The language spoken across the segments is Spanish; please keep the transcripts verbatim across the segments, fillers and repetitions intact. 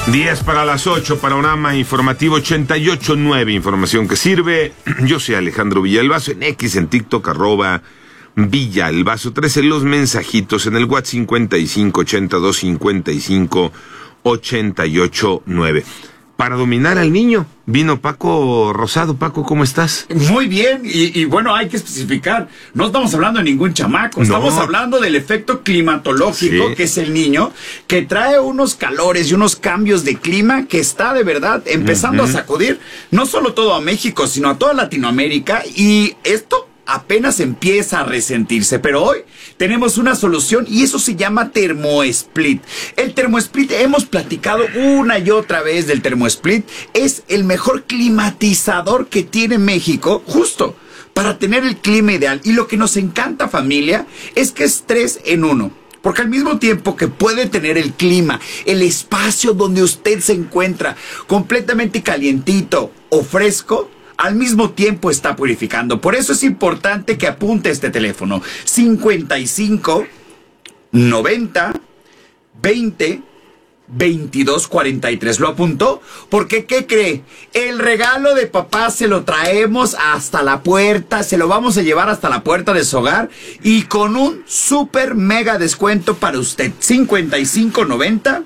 diez para las ocho, Panorama Informativo ochenta y ocho punto nueve, información que sirve. Yo soy Alejandro Villalbazo, en X, en TikTok, arroba Villalbazo. trece los mensajitos en el WhatsApp cincuenta y cinco, ochenta y dos, cincuenta y cinco, ochenta y ocho, nueve. Para dominar al niño, vino Paco Rosado. Paco, ¿cómo estás? Muy bien, y, y bueno, hay que especificar, no estamos hablando de ningún chamaco, estamos no. hablando del efecto climatológico, sí. que es el niño, que trae unos calores y unos cambios de clima que está de verdad empezando uh-huh. a sacudir, no solo todo a México, sino a toda Latinoamérica, y esto apenas empieza a resentirse, pero hoy tenemos una solución y eso se llama termosplit. El termosplit, hemos platicado una y otra vez del termosplit, es el mejor climatizador que tiene México, justo para tener el clima ideal. Y lo que nos encanta, familia, es que es tres en uno. Porque al mismo tiempo que puede tener el clima, el espacio donde usted se encuentra completamente calientito o fresco, al mismo tiempo está purificando. Por eso es importante que apunte este teléfono. cincuenta y cinco, noventa, veinte, veintidós, cuarenta y tres. ¿Lo apuntó? Porque, ¿qué cree? El regalo de papá se lo traemos hasta la puerta. Se lo vamos a llevar hasta la puerta de su hogar. Y con un super mega descuento para usted. cincuenta y cinco, noventa,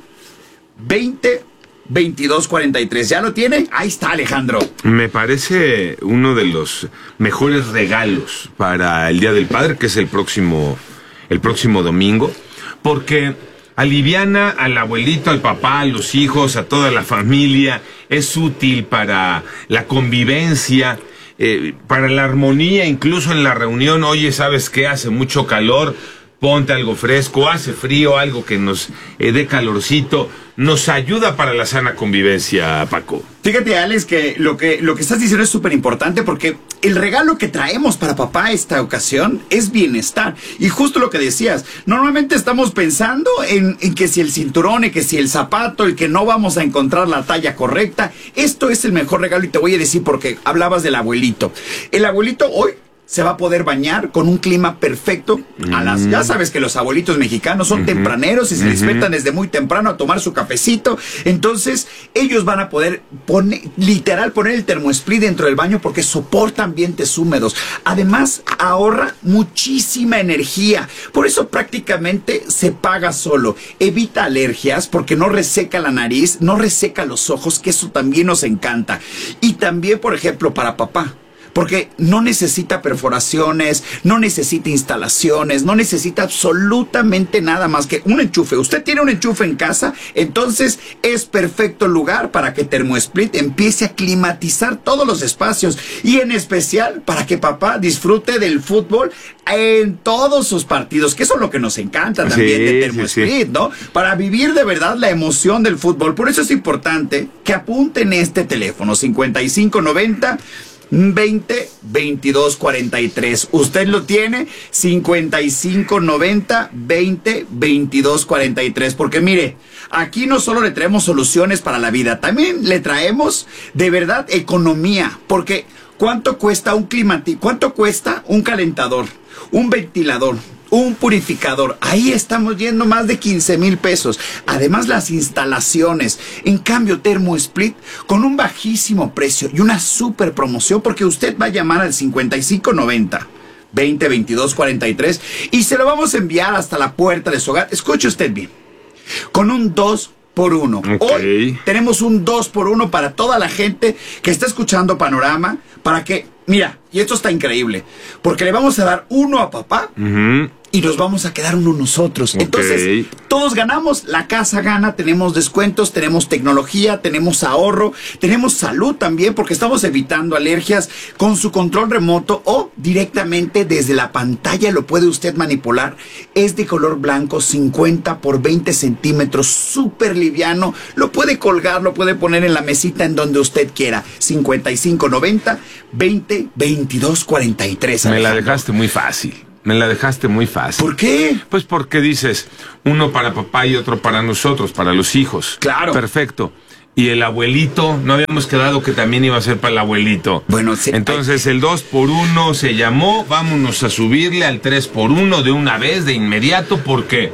veinte, veintidós, cuarenta y tres. ¿Ya lo tiene? Ahí está, Alejandro. Me parece uno de los mejores regalos para el Día del Padre, que es el próximo, el próximo domingo, porque aliviana al abuelito, al papá, a los hijos, a toda la familia. Es útil para la convivencia, eh, para la armonía, incluso en la reunión. Oye, ¿sabes qué? Hace mucho calor. Ponte algo fresco, hace frío, algo que nos eh, dé calorcito, nos ayuda para la sana convivencia, Paco. Fíjate, Alex, que lo que, lo que estás diciendo es súper importante porque el regalo que traemos para papá esta ocasión es bienestar. Y justo lo que decías, normalmente estamos pensando en, en que si el cinturón, en que si el zapato, el que no vamos a encontrar la talla correcta. Esto es el mejor regalo y te voy a decir porque hablabas del abuelito. El abuelito hoy se va a poder bañar con un clima perfecto. A las, ya sabes que los abuelitos mexicanos son uh-huh. tempraneros y se uh-huh. despiertan desde muy temprano a tomar su cafecito. Entonces, ellos van a poder poner, literal, poner el termosplit dentro del baño porque soporta ambientes húmedos. Además, ahorra muchísima energía. Por eso prácticamente se paga solo. Evita alergias porque no reseca la nariz, no reseca los ojos, que eso también nos encanta. Y también, por ejemplo, para papá. Porque no necesita perforaciones, no necesita instalaciones, no necesita absolutamente nada más que un enchufe. Usted tiene un enchufe en casa, entonces es perfecto lugar para que Termosplit empiece a climatizar todos los espacios. Y en especial para que papá disfrute del fútbol en todos sus partidos, que eso es lo que nos encanta también sí, de Termosplit, sí, sí. ¿no? Para vivir de verdad la emoción del fútbol. Por eso es importante que apunten este teléfono, cincuenta y cinco, noventa, veinte, veintidós, cuarenta y tres. Usted lo tiene, cincuenta y cinco, noventa, veinte, veintidós, cuarenta y tres. Porque mire, aquí no solo le traemos soluciones para la vida, también le traemos de verdad economía. Porque ¿cuánto cuesta un climati- ¿Cuánto cuesta un calentador, un ventilador, un purificador? Ahí estamos yendo más de quince mil pesos. Además, las instalaciones. En cambio, Termosplit, con un bajísimo precio y una super promoción, porque usted va a llamar al cincuenta y cinco, noventa, veinte, veintidós, cuarenta y tres y se lo vamos a enviar hasta la puerta de su hogar. Escuche usted bien. Con un dos por uno. Okay. Hoy tenemos un dos por uno para toda la gente que está escuchando Panorama, para que, mira, y esto está increíble, porque le vamos a dar uno a papá uh-huh. y nos vamos a quedar uno nosotros. Okay. Entonces, todos ganamos, la casa gana, tenemos descuentos, tenemos tecnología, tenemos ahorro, tenemos salud también, porque estamos evitando alergias con su control remoto o directamente desde la pantalla lo puede usted manipular. Es de color blanco, cincuenta por veinte centímetros, súper liviano, lo puede colgar, lo puede poner en la mesita en donde usted quiera. cincuenta y cinco, noventa, veinte, veintidós, cuarenta y tres. Me la dejaste muy fácil. Me la dejaste muy fácil. ¿Por qué? Pues porque dices, uno para papá y otro para nosotros, para los hijos. Claro. Perfecto. Y el abuelito, no habíamos quedado que también iba a ser para el abuelito. Bueno, sí. Entonces el dos por uno se llamó, vámonos a subirle al tres por uno de una vez, de inmediato, porque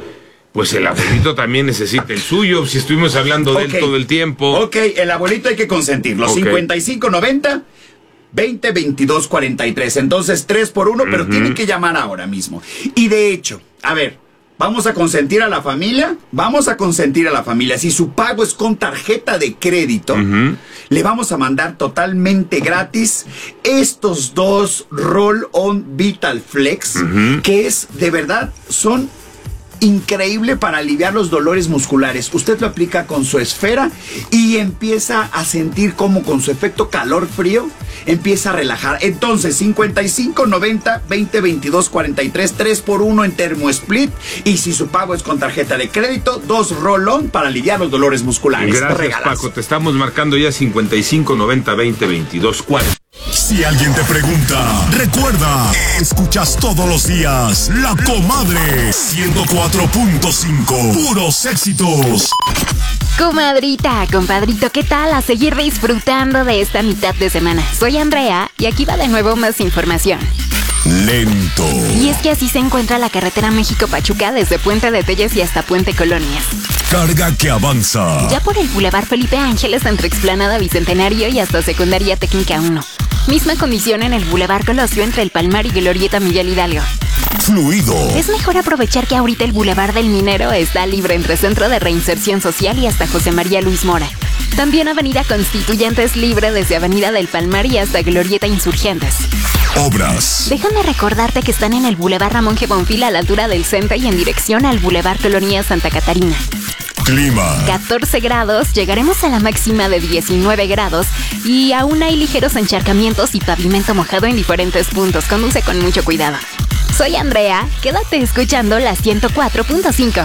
pues el abuelito también necesita el suyo, si estuvimos hablando de Ok. él todo el tiempo. Ok, el abuelito hay que consentirlo. Ok. cincuenta y cinco noventa, veinte veintidós cuarenta y tres. Entonces tres por uno, pero Ujú. tienen que llamar ahora mismo. Y de hecho, a ver, vamos a consentir a la familia. Vamos a consentir a la familia. Si su pago es con tarjeta de crédito, Ujú. le vamos a mandar totalmente gratis estos dos Roll-On Vital Flex, Ujú. que es, de verdad, son increíble para aliviar los dolores musculares. Usted lo aplica con su esfera y empieza a sentir como con su efecto calor-frío empieza a relajar. Entonces, cincuenta y cinco noventa, veinte veintidós cuarenta y tres, tres por uno en Termo Split. Y si su pago es con tarjeta de crédito, dos Roll-On para aliviar los dolores musculares. Gracias, Regalazo. Paco. Te estamos marcando ya cincuenta y cinco noventa veinte veintidós cuarenta. Si alguien te pregunta, recuerda, escuchas todos los días La Comadre ciento cuatro punto cinco, puros éxitos. Comadrita, compadrito, ¿qué tal? A seguir disfrutando de esta mitad de semana. Soy Andrea y aquí va de nuevo más información. Lento. Y es que así se encuentra la carretera México-Pachuca desde Puente de Telles y hasta Puente Colonias. Carga que avanza. Ya por el Boulevard Felipe Ángeles entre Explanada Bicentenario y hasta Secundaria Técnica uno. Misma condición en el Boulevard Colosio entre el Palmar y Glorieta Miguel Hidalgo. Fluido. Es mejor aprovechar que ahorita el Boulevard del Minero está libre entre Centro de Reinserción Social y hasta José María Luis Mora. También Avenida Constituyentes libre desde Avenida del Palmar y hasta Glorieta Insurgentes. Obras. Déjame recordarte que están en el Boulevard Ramón G. Bonfil a la altura del centro y en dirección al Boulevard Colonia Santa Catarina. Clima. catorce grados, llegaremos a la máxima de diecinueve grados y aún hay ligeros encharcamientos y pavimento mojado en diferentes puntos. Conduce con mucho cuidado. Soy Andrea, quédate escuchando la ciento cuatro punto cinco.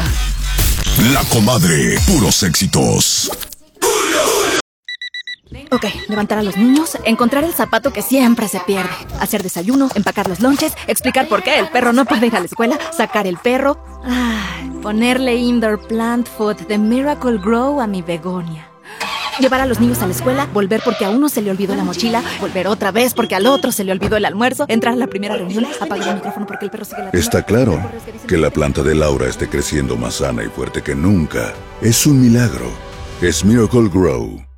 La Comadre, puros éxitos. Ok, levantar a los niños, encontrar el zapato que siempre se pierde, hacer desayuno, empacar los lonches, explicar por qué el perro no puede ir a la escuela, sacar el perro, ay, ponerle indoor plant food de Miracle Grow a mi begonia. Llevar a los niños a la escuela, volver porque a uno se le olvidó la mochila, volver otra vez porque al otro se le olvidó el almuerzo, entrar a la primera reunión, apagar el micrófono porque el perro sigue ladrando. Está claro que la planta de Laura esté creciendo más sana y fuerte que nunca. Es un milagro. Es Miracle Grow.